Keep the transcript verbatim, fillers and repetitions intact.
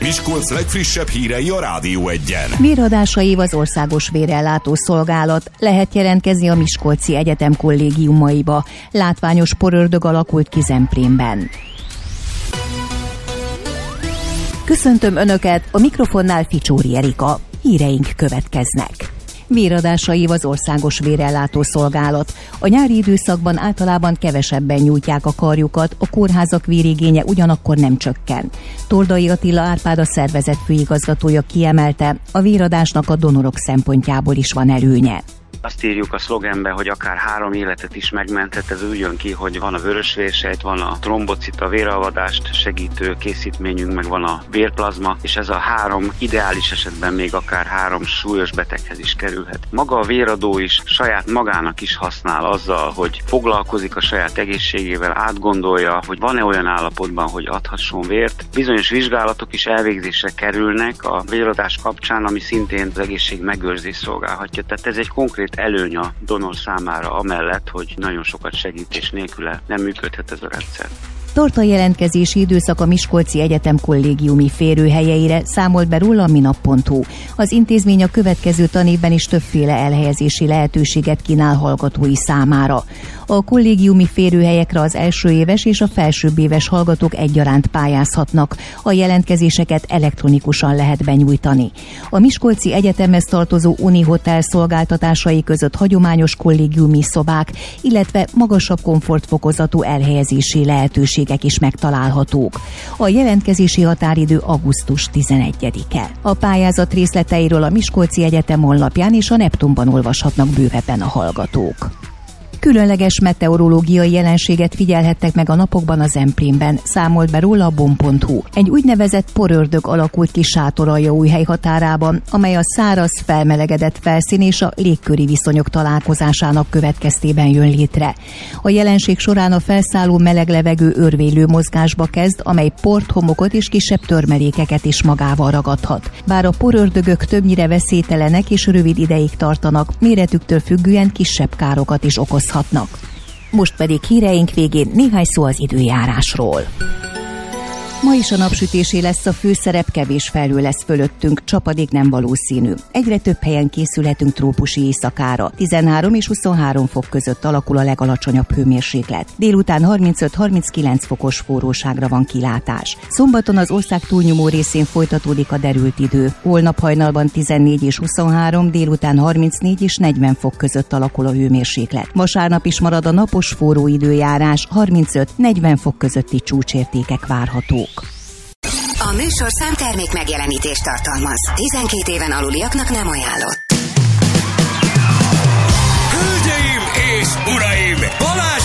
Miskolc legfrissebb hírei a Rádió Egyen. Véradása év az Országos Vérellátó Szolgálat. Lehet jelentkezni a Miskolci Egyetem kollégiumaiba. Látványos porördög alakult ki Zemplénben. Köszöntöm Önöket, a mikrofonnál Ficsóri Erika. Híreink következnek. Véradása év az Országos Vérellátó Szolgálat. A nyári időszakban általában kevesebben nyújtják a karjukat, a kórházak vérigénye ugyanakkor nem csökken. Tordai Attila Árpád, a szervezet főigazgatója kiemelte, a véradásnak a donorok szempontjából is van előnye. Azt írjuk a szlogenbe, hogy akár három életet is megmentett, ez úgy jön ki, hogy van a vörösvérsejt, van a trombocit, a véralvadást segítő készítményünk, meg van a vérplazma, és ez a három ideális esetben még akár három súlyos beteghez is kerülhet. Maga a véradó is saját magának is használ azzal, hogy foglalkozik a saját egészségével, átgondolja, hogy van-e olyan állapotban, hogy adhasson vért. Bizonyos vizsgálatok is elvégzésre kerülnek a véradás kapcsán, ami szintén az egészség megőrzés szolgálhatja. Tehát ez egy konkrét előny a donor számára, amellett, hogy nagyon sokat segít, és nélküle nem működhet ez a rendszer. Tart a jelentkezési időszak a Miskolci Egyetem kollégiumi férőhelyeire, számolt be róla a minap pont hu. Az intézmény a következő tanévben is többféle elhelyezési lehetőséget kínál hallgatói számára. A kollégiumi férőhelyekre az első éves és a felsőbb éves hallgatók egyaránt pályázhatnak. A jelentkezéseket elektronikusan lehet benyújtani. A Miskolci Egyetemhez tartozó Unihotel szolgáltatásai között hagyományos kollégiumi szobák, illetve magasabb komfortfokozatú elhelyezési lehetőségek is megtalálhatók. A jelentkezési határidő augusztus tizenegyedike. A pályázat részleteiről a Miskolci Egyetem honlapján és a Neptunban olvashatnak bővebben a hallgatók. Különleges meteorológiai jelenséget figyelhettek meg a napokban a Zemplénben, számolt be róla a bon pont hu. Egy úgynevezett porördög alakult ki Sátoraljaújhely határában, amely a száraz, felmelegedett felszín és a légköri viszonyok találkozásának következtében jön létre. A jelenség során a felszálló meleg levegő örvénylő mozgásba kezd, amely port, homokot és kisebb törmelékeket is magával ragadhat. Bár a porördögök többnyire veszélytelenek és rövid ideig tartanak, méretüktől függően kisebb károkat is okozhatnak. Most pedig híreink végén néhány szó az időjárásról. Ma is a napsütésé lesz a főszerep, kevés felhő lesz fölöttünk, csapadék nem valószínű. Egyre több helyen készülhetünk trópusi éjszakára. tizenhárom és huszonhárom fok között alakul a legalacsonyabb hőmérséklet. Délután harmincöt-harminckilenc fokos forróságra van kilátás. Szombaton az ország túlnyomó részén folytatódik a derült idő. Holnap hajnalban tizennégy és huszonhárom, délután harmincnégy és negyven fok között alakul a hőmérséklet. Vasárnap is marad a napos forró időjárás, harmincöt-negyven fok közötti csúcsértékek várhatók. A műsorszám termék megjelenítést tartalmaz. tizenkét éven aluliaknak nem ajánlott.